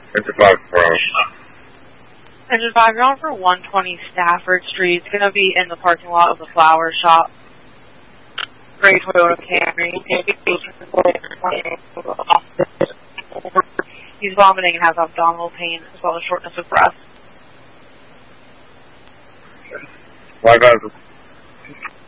Engine 5 Brown. Engine 5, you're on for 120 Stafford Street. It's going to be in the parking lot of the flower shop. Gray Toyota Camry. He's vomiting and has abdominal pain as well as shortness of breath. My guys